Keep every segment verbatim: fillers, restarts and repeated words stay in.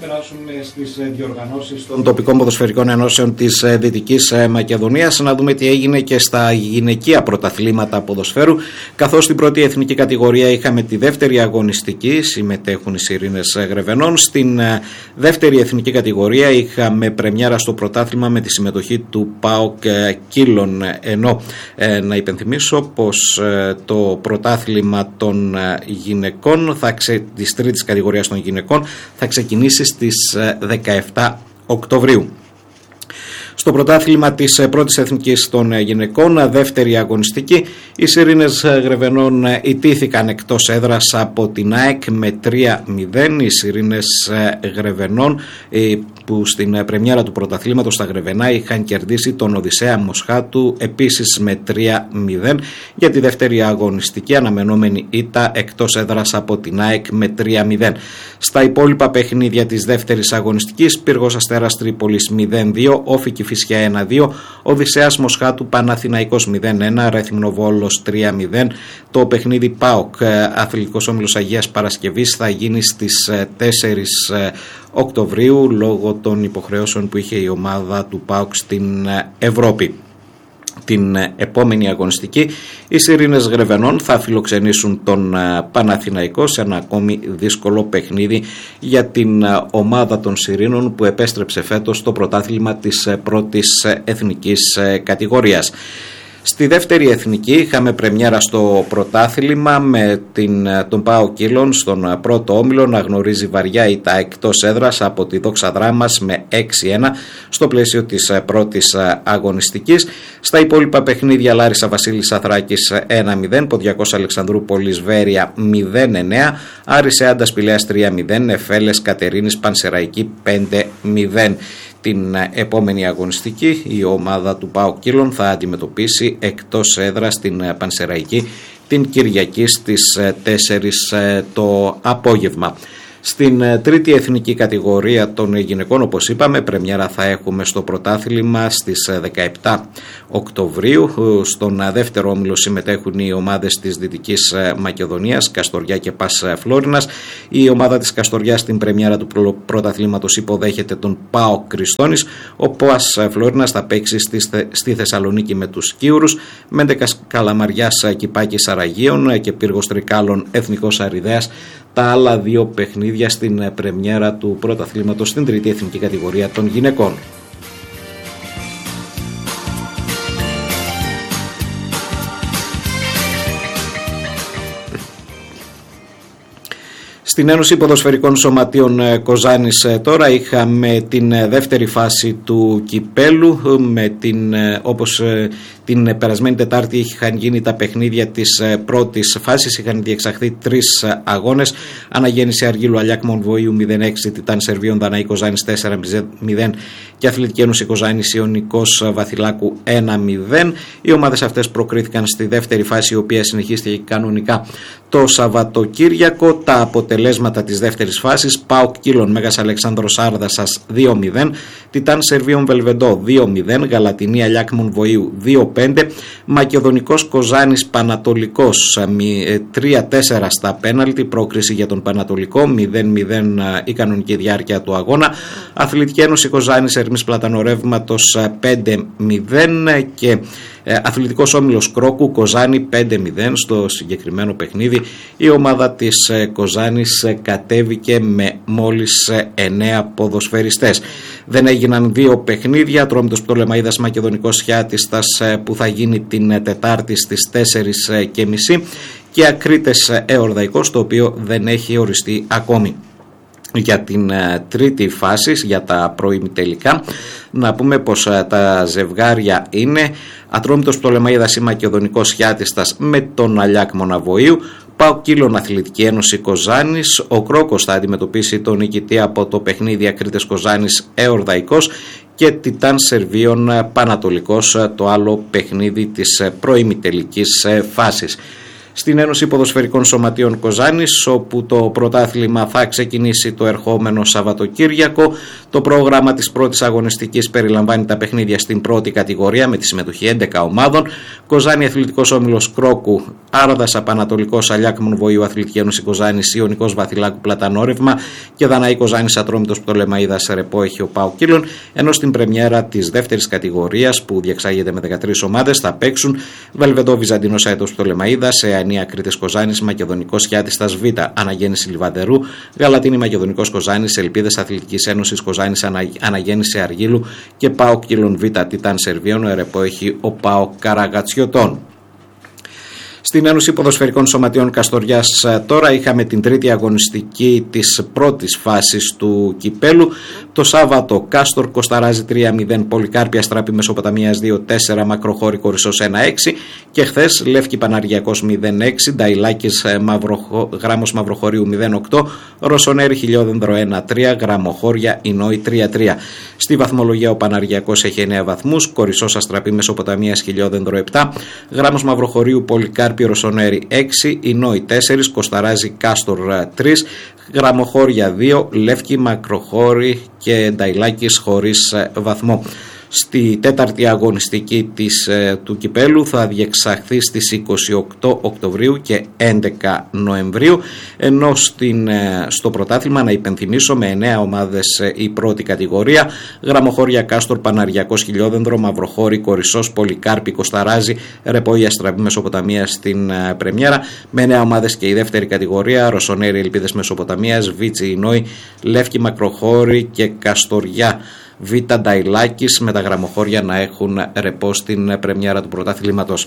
περάσουμε στις διοργανώσεις των τοπικών ποδοσφαιρικών ενώσεων της Δυτικής Μακεδονίας, να δούμε τι έγινε και στα γυναικεία πρωταθλήματα ποδοσφαίρου. Καθώς στην πρώτη εθνική κατηγορία είχαμε τη δεύτερη αγωνιστική, συμμετέχουν οι Σιρήνες Γρεβενών. Στην δεύτερη εθνική κατηγορία είχαμε πρεμιέρα στο πρωτάθλημα με τη συμμετοχή του ΠΑΟΚ Κύλων. Ενώ ε, να υπενθυμίσω πως ε, το πρωτάθλημα των γυναικών θα ξε... της τρίτης κατηγορίας των γυναικών θα ξεκινήσει στις δεκαεφτά Οκτωβρίου. Στο πρωτάθλημα της πρώτης εθνικής των γυναικών, δεύτερη αγωνιστική, οι Σιρήνες Γρεβενών ιτήθηκαν εκτός έδρας από την ΑΕΚ με τρία μηδέν. Οι Σιρήνες Γρεβενών που στην πρεμιέρα του πρωταθλήματος στα Γρεβενά είχαν κερδίσει τον Οδυσσέα Μοσχάτου επίσης με τρία μηδέν. Για τη δεύτερη αγωνιστική αναμενόμενη ήττα εκτός έδρας από την ΑΕΚ με τρία μηδέν. Στα υπόλοιπα παιχνίδια της δεύτερης αγωνιστικής, Πύργος Αστέρας Τρίπολης μηδέν δύο, Όφη Κηφισιά ένα δύο, Οδυσσέας Μοσχάτου Παναθηναϊκός μηδέν ένα, Ρέθυμνο Βόλος τρία μηδέν. Το παιχνίδι ΠΑΟΚ Αθλητικός Όμιλος Αγίας Παρασκευής θα γίνει στις τέσσερις Οκτωβρίου λόγω των υποχρεώσεων που είχε η ομάδα του ΠΑΟΚ στην Ευρώπη. Την επόμενη αγωνιστική οι Σιρήνες Γρεβενών θα φιλοξενήσουν τον Παναθηναϊκό σε ένα ακόμη δύσκολο παιχνίδι για την ομάδα των Σιρήνων που επέστρεψε φέτος στο πρωτάθλημα της πρώτης εθνικής κατηγορίας. Στη δεύτερη εθνική είχαμε πρεμιέρα στο πρωτάθλημα με την, τον ΠΑΟΚ Κύλων στον πρώτο όμιλο να γνωρίζει βαριά ήττα εκτός έδρας από τη Δόξα Δράμας με έξι ένα στο πλαίσιο της πρώτης αγωνιστικής. Στα υπόλοιπα παιχνίδια Λάρισα Βασίλισσα Θράκης ένα μηδέν, Ποδιακός Αλεξανδρούπολης Βέρεια μηδέν εννέα, Άρης Έαντας Πηλέας τρία μηδέν, Εφέλες Κατερίνης Πανσεραϊκή πέντε μηδέν. Την επόμενη αγωνιστική η ομάδα του ΠΑΟΚ Κύλων θα αντιμετωπίσει εκτός έδρας την Πανσεραϊκή την Κυριακή στις τέσσερις το απόγευμα. Στην τρίτη εθνική κατηγορία των γυναικών, όπως είπαμε, πρεμιέρα θα έχουμε στο πρωτάθλημα στις δεκαεφτά Οκτωβρίου. Στον δεύτερο όμιλο συμμετέχουν οι ομάδες της Δυτικής Μακεδονίας, Καστοριά και Πας Φλόρινας. Η ομάδα της Καστοριάς στην πρεμιέρα του πρωταθλήματος υποδέχεται τον ΠΑΟΚ Κριστώνης. Ο Πας Φλόρινας θα παίξει στη Θεσσαλονίκη με τους Κίουρους. Μέντεκας Καλαμαριάς Κυπάκης Αραγίων και Πύργος Τρικάλων Εθνικός Αριδέας. Τα άλλα δύο παιχνίδια στην πρεμιέρα του πρωταθλήματος στην τρίτη εθνική κατηγορία των γυναικών. Στην Ένωση Ποδοσφαιρικών Σωματείων Κοζάνης τώρα είχαμε την δεύτερη φάση του κυπέλου με την, όπως την περασμένη Τετάρτη είχαν γίνει τα παιχνίδια της πρώτης φάσης, είχαν διεξαχθεί τρεις αγώνες. Αναγέννηση Αργύλου Αλιάκ Μονβοίου μηδέν έξι, Τιτάν Σερβίων Δαναή Κοζάνης τέσσερα μηδέν και Αθλητική Ένωση Κοζάνης Ιωνικός Βαθυλάκου ένα μηδέν. Οι ομάδες αυτές προκρίθηκαν στη δεύτερη φάση, η οποία συνεχίστηκε κανονικά το Σαββατοκύριακο. Τα αποτελέσματα της δεύτερης φάσης: ΠΑΟΚ Κύλων Μέγας Αλεξάνδρος Άρδασας δύο μηδέν, Τιτάν Σερβίων Βελβεντό δύο μηδέν, Γαλατινή Αλιάκ Μονβοίου δύο πέντε, Μακεδονικός Κοζάνης Πανατολικός τρία τέσσερα στα πέναλτι, πρόκριση για τον Πανατολικό, μηδέν μηδέν η κανονική διάρκεια του αγώνα. Αθλητική Ένωση Κοζάνης Ερμής Πλατανορεύματος πέντε μηδέν και Αθλητικός Όμιλος Κρόκου Κοζάνη πέντε μηδέν. Στο συγκεκριμένο παιχνίδι η ομάδα της Κοζάνης κατέβηκε με μόλις εννέα ποδοσφαιριστές. Δεν έγιναν δύο παιχνίδια, Ατρόμητος Πτολεμαΐδας Μακεδονικός Χιάτιστας που θα γίνει την Τετάρτη στις τέσσερις και μισή και Ακρίτες Εορδαϊκός, το οποίο δεν έχει οριστεί ακόμη. Για την τρίτη φάση, για τα προημιτελικά, να πούμε πως τα ζευγάρια είναι Ατρόμητος Πτολεμαΐδας ή Μακεδονικός Χιάτιστας με τον Αλιάκ Μοναβοίου, ΠΑΟΚ Κύλων Αθλητική Ένωση Κοζάνης. Ο Κρόκος θα αντιμετωπίσει τον νικητή από το παιχνίδι Ακρίτες Κοζάνης Εορδαϊκός και Τιτάν Σερβίων Πανατολικός, το άλλο παιχνίδι της προημιτελικής φάσης. στην Ένωση Ποδοσφαιρικών Σωματείων Κοζάνης, όπου το πρωτάθλημα θα ξεκινήσει το ερχόμενο Σαββατοκύριακο. Το πρόγραμμα της πρώτης αγωνιστικής περιλαμβάνει τα παιχνίδια στην πρώτη κατηγορία με τη συμμετοχή έντεκα ομάδων. Κοζάνη Αθλητικός Όμιλος Κρόκου, Άρδας Απανατολικός, Αλιάκμων Βοήου Αθλητική Ένωση Κοζάνης, Ιωνικός Βαθυλάκου Πλατανόρευμα και Δαναή Κοζάνης Ατρόμητος Πτολεμαΐδας Ρεπό έχει ο ΠΑΟΚ Κύλων, ενώ στην πρεμιέρα της δεύτερης κατηγορίας που διεξάγεται με δεκατρείς ομάδες θα παίξουν Βελβεντό Βυζαντινός Αετός Πτολεμαΐδας, Εανία Κρήτης Κοζάνης, Μακεδονικός Χιάτιστας Β, Αναγέννηση Λιβαδερού, Γαλατίνη Μακεδονικός Κοζάνης, Ελπίδες Αθλητικής Ένωσης Κοζάνης, Ανα... Αναγέννηση Αργύλου και ΠΑΟΚ Κύλων Β Τιτάν Σερβίων. Ο Ερεπό έχει ο ΠΑΟΚ Καραγατσιωτών. Στην Ένωση Ποδοσφαιρικών Σωματείων Καστοριάς τώρα είχαμε την τρίτη αγωνιστική της πρώτης φάσης του κυπέλου. Το Σάββατο Κάστορ Κοσταράζη τρία μηδέν, Πολυκάρπια Στράπη Μεσοποταμίας δύο τέσσερα, Μακροχώρη Κορισσός ένα έξι και χθες Λεύκη Παναριακός μηδέν έξι, Νταϊλάκης Μαυροχω... Γράμμος Μαυροχωρίου μηδέν οκτώ, Ρωσονέρη Χιλιόδενδρο ένα τρία, Γραμμοχώρια Ινόη τρία τρία. Στη βαθμολογία ο Παναριακός έχει εννέα βαθμούς, Κορισσός Αστραπή Μεσοποταμίας Χιλιόδενδρο επτά, Γράμμος Μαυροχωρίου Πολυκάρπη Ρωσονέρη έξι, Ινόη τέσσερα, Κοσταράζη Κάστορ τρία, Γραμμοχώρια δύο, Λεύκη Μακροχώρη και Νταϊλάκης χωρίς βαθμό. Στη τέταρτη αγωνιστική της, του κυπέλου θα διεξαχθεί στις είκοσι οκτώ Οκτωβρίου και έντεκα Νοεμβρίου, ενώ στην, στο πρωτάθλημα να υπενθυμίσω με εννέα ομάδες η πρώτη κατηγορία: Γραμμοχώρια Κάστορ, Παναριακός Χιλιόδενδρο, Μαυροχώρη Κορισσός, Πολυκάρπη Κοσταράζη, Ρεπόη Αστραπή Μεσοποταμία στην πρεμιέρα, με εννέα ομάδες και η δεύτερη κατηγορία: Ρωσονέρη Ελπίδες Μεσοποταμίας, Βίτσι Ινόη, Λεύκη Μακροχώρη και Καστοριά Β Νταϊλάκης, με τα Γραμμοχώρια να έχουν ρεπό στην πρεμιέρα του πρωταθλήματος.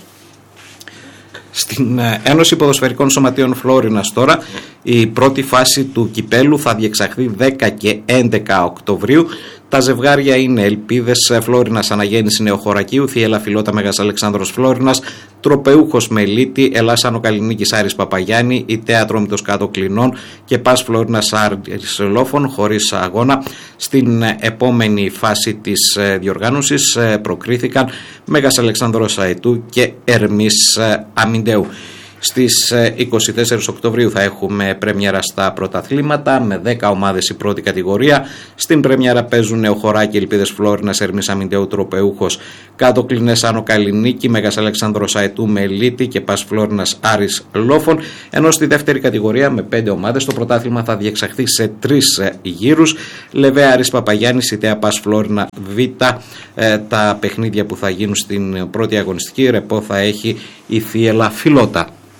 Στην Ένωση Ποδοσφαιρικών Σωματείων Φλόρινας τώρα η πρώτη φάση του κυπέλου θα διεξαχθεί δέκα και έντεκα Οκτωβρίου. Τα ζευγάρια είναι Ελπίδες Φλόρινας Αναγέννηση Νεοχωρακίου, Θιέλα Φιλότα Μέγας Αλεξάνδρος Φλόρινας, Τροπεούχος Μελίτη, Ελλάς Άνω Καλλινίκης Άρης Παπαγιάννη, η Τέα Τρόμητος Κάτω Κλινών και Πας Φλόρινας Άρης Λόφων χωρίς αγώνα. Στην επόμενη φάση της διοργάνωσης προκρίθηκαν Μέγας Αλεξάνδρος Αετού και Ερμής Αμυντέου. Στις είκοσι τέσσερις Οκτωβρίου θα έχουμε πρέμιερα στα πρωταθλήματα με δέκα ομάδες η πρώτη κατηγορία. Στην πρέμιερα παίζουν Νεοχωράκη, Ελπίδες Φλόρινας, Ερμής Αμυντέου, Τροπεούχος, Κάτω Κλινές Άνω Καλλινίκη, Μέγας Αλεξάνδρος Αετού, Μελίτη και Πας Φλόρινας Άρης Λόφων. Ενώ στη δεύτερη κατηγορία με πέντε ομάδες το πρωτάθλημα θα διεξαχθεί σε τρεις γύρους. Λεβαία Άρης Παπαγιάννης, η Τέα Πας Φλόρινα Β. Ε, τα παιχνίδια που θα γίνουν στην πρώτη αγωνιστική ρεπό θα έχει η Θιέλα Φιλότα.